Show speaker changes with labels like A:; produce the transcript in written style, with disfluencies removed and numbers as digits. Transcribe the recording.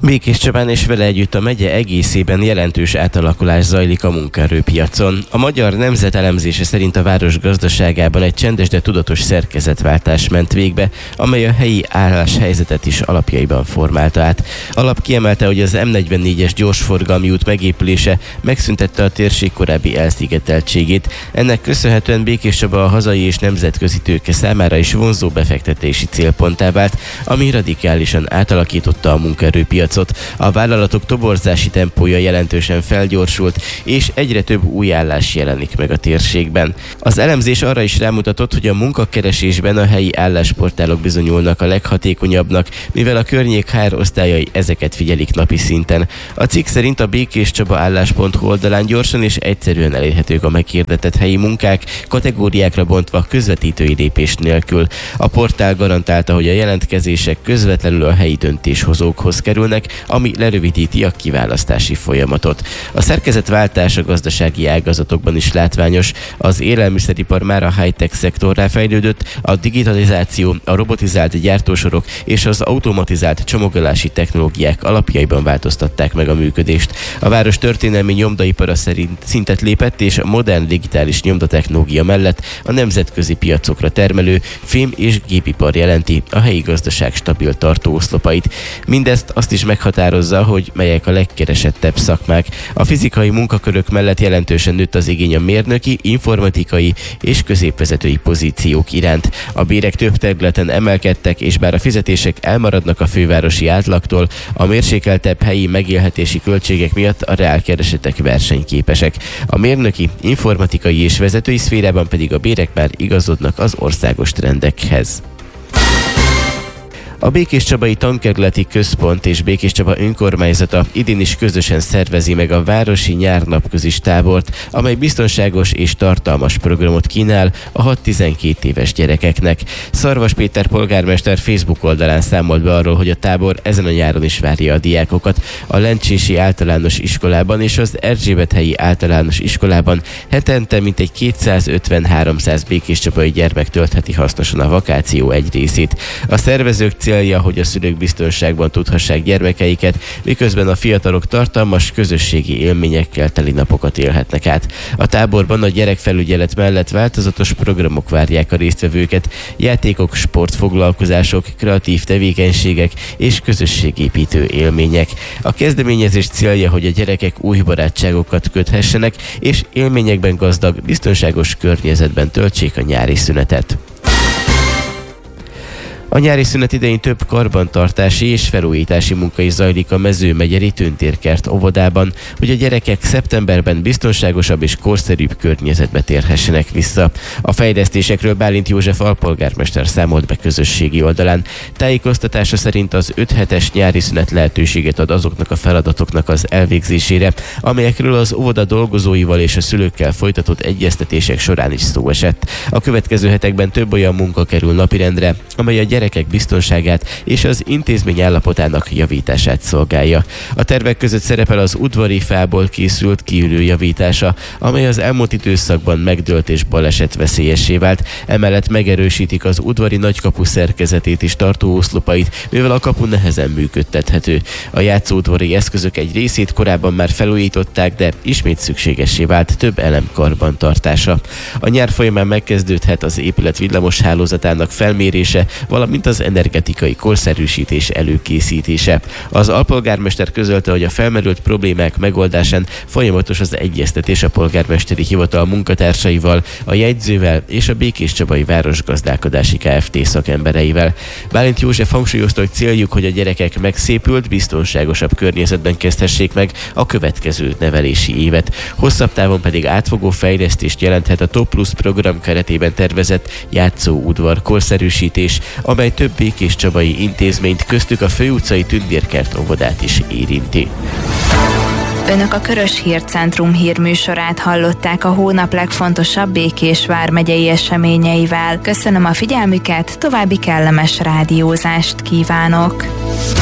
A: Békéscsabán és vele együtt a megye egészében jelentős átalakulás zajlik a munkaerőpiacon. A Magyar Nemzet elemzése szerint a város gazdaságában egy csendes, de tudatos szerkezetváltás ment végbe, amely a helyi álláshelyzetet is alapjaiban formálta át. Alap kiemelte, hogy az M44-es gyorsforgalmi út megépülése megszüntette a térség korábbi elszigeteltségét. Ennek köszönhetően Békéscsaba a hazai és nemzetközi tőke számára is vonzó befektetési célponttá vált, ami radikálisan átalakította a munkaerőpiacot. A vállalatok toborzási tempója jelentősen felgyorsult, és egyre több új állás jelenik meg a térségben. Az elemzés arra is rámutatott, hogy a munkakeresésben a helyi állásportálok bizonyulnak a leghatékonyabbnak, mivel a környék HR osztályai ezeket figyelik napi szinten. A cikk szerint a Békéscsaba állás.hu oldalán gyorsan és egyszerűen elérhetők a meghirdetett helyi munkák, kategóriákra bontva közvetítői lépés nélkül. A portál garantálta, hogy a jelentkezések közvetlenül a helyi döntéshozókhoz kerülnek, ami lerövidíti a kiválasztási folyamatot. A szerkezetváltás a gazdasági ágazatokban is látványos. Az élelmiszeripar már a high-tech szektorrá fejlődött, a digitalizáció, a robotizált gyártósorok és az automatizált csomagolási technológiák alapjaiban változtatták meg a működést. A város történelmi nyomdaipara szerint szintet lépett, és a modern digitális nyomdatechnológia mellett a nemzetközi piacokra termelő fém- és gépipar jelenti a helyi gazdaság stabil tartóoszlopait. Mindezt azt is meghatározza, hogy melyek a legkeresettebb szakmák. A fizikai munkakörök mellett jelentősen nőtt az igény a mérnöki, informatikai és középvezetői pozíciók iránt. A bérek több területen emelkedtek, és bár a fizetések elmaradnak a fővárosi átlagtól, a mérsékeltebb helyi megélhetési költségek miatt a reálkeresetek versenyképesek. A mérnöki, informatikai és vezetői szférában pedig a bérek már igazodnak az országos trendekhez. A Békéscsabai Tankerületi Központ és Békéscsaba önkormányzata idén is közösen szervezi meg a városi nyárnapközis tábort, amely biztonságos és tartalmas programot kínál a 6-12 éves gyerekeknek. Szarvas Péter polgármester Facebook oldalán számolt be arról, hogy a tábor ezen a nyáron is várja a diákokat. A Lencsési Általános Iskolában és az Erzsébethelyi Általános Iskolában hetente mintegy 250-300 békéscsabai gyermek töltheti hasznosan a vakáció egy részét. A szervezők célja, hogy a szülők biztonságban tudhassák gyermekeiket, miközben a fiatalok tartalmas közösségi élményekkel teli napokat élhetnek át. A táborban a gyerekfelügyelet mellett változatos programok várják a résztvevőket, játékok, sportfoglalkozások, kreatív tevékenységek és közösségépítő élmények. A kezdeményezés célja, hogy a gyerekek új barátságokat köthessenek, és élményekben gazdag, biztonságos környezetben töltsék a nyári szünetet. A nyári szünet idején több karbantartási és felújítási munka is zajlik a Mezőmegyeri Tündérkert óvodában, hogy a gyerekek szeptemberben biztonságosabb és korszerűbb környezetbe térhessenek vissza. A fejlesztésekről Bálint József alpolgármester számolt be közösségi oldalán. Tájékoztatása szerint az 5 hetes nyári szünet lehetőséget ad azoknak a feladatoknak az elvégzésére, amelyekről az óvoda dolgozóival és a szülőkkel folytatott egyeztetések során is szó esett. A következő hetekben több olyan munka kerül napirendre, amely a gyerekek biztonságát és az intézmény állapotának javítását szolgálja. A tervek között szerepel az udvari fából készült kiülő javítása, amely az elmúlt időszakban megdőlt és balesetveszélyessé vált, emellett megerősítik az udvari nagykapu szerkezetét és tartóoszlopait, mivel a kapu nehezen működtethető. A játszóudvari eszközök egy részét korábban már felújították, de ismét szükségessé vált több elem karbantartása. A nyár folyamán megkezdődhet az épület villamos hálózatának felmérése, valamint az energetikai korszerűsítés előkészítése. Az alpolgármester közölte, hogy a felmerült problémák megoldásán folyamatos az egyeztetés a polgármesteri hivatal munkatársaival, a jegyzővel és a Békéscsabai Városgazdálkodási Kft. Szakembereivel. Bálint József hangsúlyozta, hogy céljuk, hogy a gyerekek megszépült, biztonságosabb környezetben kezdhessék meg a következő nevelési évet. Hosszabb távon pedig átfogó fejlesztést jelenthet a Top Plus program keretében tervezett játszóudvar korszerűsítés, amely több békéscsabai intézményt, köztük a Főutcai Tündérkert óvodát is érinti.
B: Önök a Körös Hírcentrum hírműsorát hallották a hónap legfontosabb Békés vármegyei eseményeivel. Köszönöm a figyelmüket, további kellemes rádiózást kívánok!